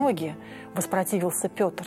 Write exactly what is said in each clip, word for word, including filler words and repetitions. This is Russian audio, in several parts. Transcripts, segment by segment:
ноги, воспротивился Петр.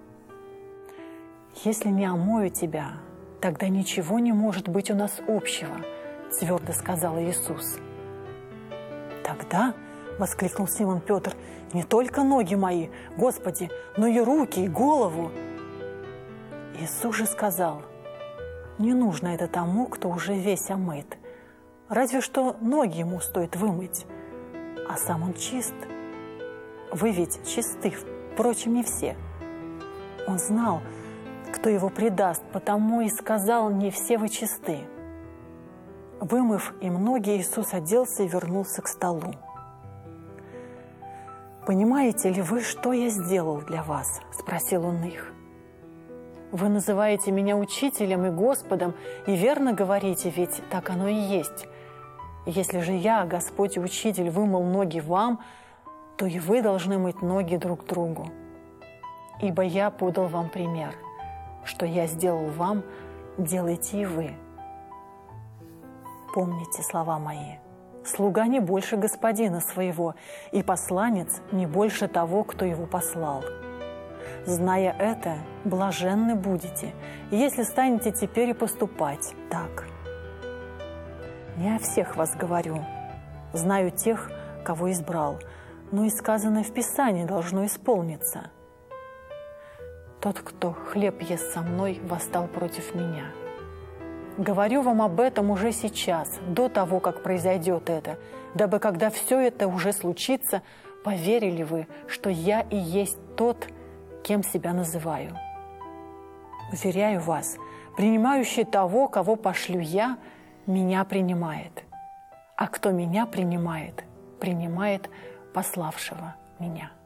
Если не омою тебя, тогда ничего не может быть у нас общего, твердо сказал Иисус. Тогда, воскликнул Симон Петр, не только ноги мои, Господи, но и руки, и голову. Иисус же сказал: не нужно это тому, кто уже весь омыт. Разве что ноги ему стоит вымыть, а сам он чист. Вы ведь чисты, впрочем, не все. Он знал, кто его предаст, потому и сказал: не все вы чисты. Вымыв им ноги, Иисус оделся и вернулся к столу. «Понимаете ли вы, что я сделал для вас?» – спросил он их. «Вы называете меня учителем и Господом, и верно говорите, ведь так оно и есть. Если же я, Господь и Учитель, вымыл ноги вам, то и вы должны мыть ноги друг другу. Ибо я подал вам пример. Что я сделал вам, делайте и вы. Помните слова мои. Слуга не больше господина своего, и посланец не больше того, кто его послал. Зная это, блаженны будете, если станете теперь и поступать так. Не о всех вас говорю. Знаю тех, кого избрал, но и сказанное в Писании должно исполниться. Тот, кто хлеб ест со мной, восстал против меня. Говорю вам об этом уже сейчас, до того, как произойдет это, дабы, когда все это уже случится, поверили вы, что я и есть тот, кем себя называю. Уверяю вас, принимающий того, кого пошлю я, меня принимает. А кто меня принимает, принимает пославшего меня».